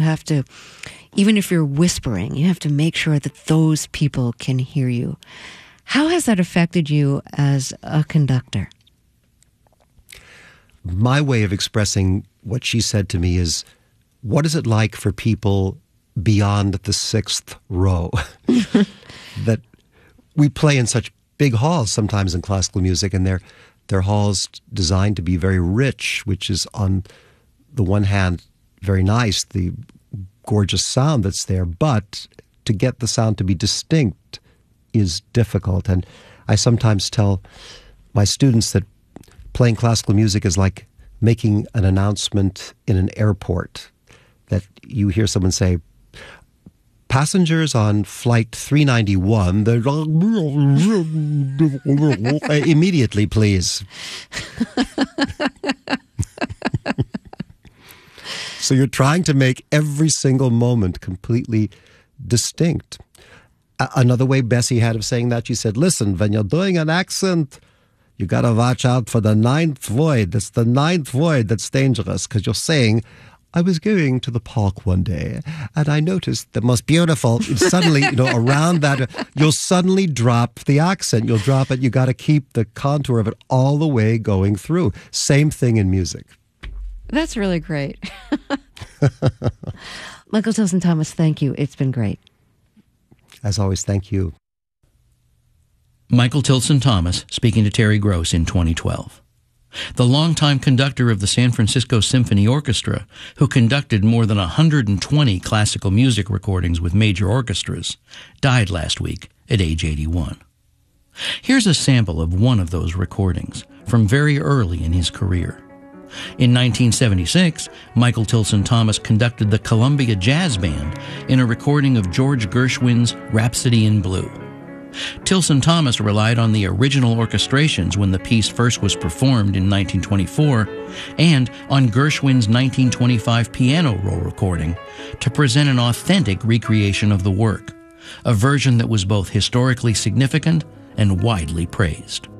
have to, even if you're whispering, you have to make sure that those people can hear you. How has that affected you as a conductor? My way of expressing what she said to me is, what is it like for people beyond the sixth row? That we play in such big halls sometimes in classical music, and they're halls designed to be very rich, which is on the one hand very nice, the gorgeous sound that's there, but to get the sound to be distinct is difficult. And I sometimes tell my students that playing classical music is like making an announcement in an airport, that you hear someone say, passengers on flight 391, immediately, please. So you're trying to make every single moment completely distinct. Another way Bessie had of saying that, she said, listen, when you're doing an accent, you got to watch out for the ninth void. It's the ninth void that's dangerous, because you're saying, I was going to the park one day and I noticed the most beautiful, suddenly, around that, you'll suddenly drop the accent. You'll drop it. You got to keep the contour of it all the way going through. Same thing in music. That's really great. Michael Tilson Thomas, thank you. It's been great. As always, thank you. Michael Tilson Thomas speaking to Terry Gross in 2012. The longtime conductor of the San Francisco Symphony Orchestra, who conducted more than 120 classical music recordings with major orchestras, died last week at age 81. Here's a sample of one of those recordings from very early in his career. In 1976, Michael Tilson Thomas conducted the Columbia Jazz Band in a recording of George Gershwin's Rhapsody in Blue. Tilson Thomas relied on the original orchestrations when the piece first was performed in 1924 and on Gershwin's 1925 piano roll recording to present an authentic recreation of the work, a version that was both historically significant and widely praised.